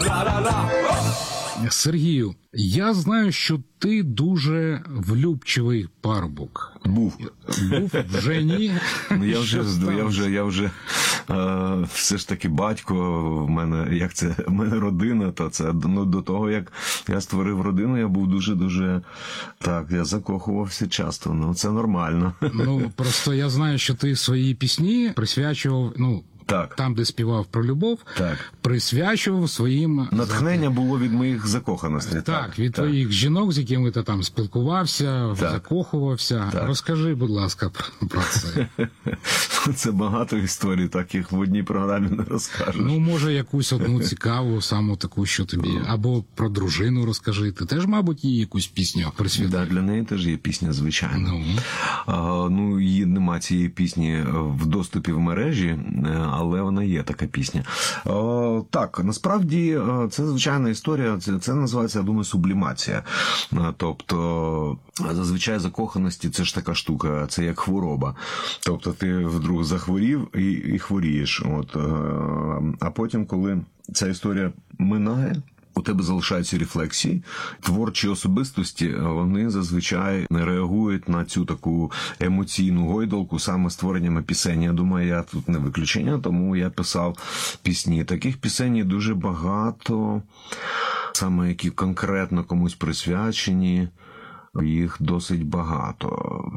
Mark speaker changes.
Speaker 1: Сергію, я знаю, що ти дуже влюбчивий парубок.
Speaker 2: Був.
Speaker 1: Вже ні?
Speaker 2: Ну, я вже все ж таки батько, в мене родина, то це, до того, як я створив родину, я був дуже, я закохувався часто, це нормально.
Speaker 1: Просто я знаю, що ти свої пісні присвячував,
Speaker 2: так.
Speaker 1: Там, де співав про любов,
Speaker 2: так.
Speaker 1: Присвячував своїм...
Speaker 2: Натхнення було від моїх закоханостей.
Speaker 1: Так, від твоїх жінок, з якими ти там спілкувався, закохувався. Так. Розкажи, будь ласка, про це.
Speaker 2: Це багато історій, таких в одній програмі не розкажеш.
Speaker 1: Може, якусь одну цікаву, саму таку, що тобі... Або про дружину розкажи. Ти теж, мабуть, їй якусь пісню присвятив?
Speaker 2: Так, для неї теж є пісня, звичайно. Її нема цієї пісні в доступі в мережі, але вона є, така пісня. Так, насправді, це звичайна історія, це називається, я думаю, сублімація. Тобто, зазвичай закоханості це ж така штука, це як хвороба. Тобто, ти вдруг захворів і хворієш. А потім, коли ця історія минає, у тебе залишаються рефлексії. Творчі особистості, вони зазвичай не реагують на цю таку емоційну гойдалку саме створеннями пісень. Я думаю, я тут не виключення, тому я писав пісні. Таких пісень дуже багато, саме які конкретно комусь присвячені, їх досить багато.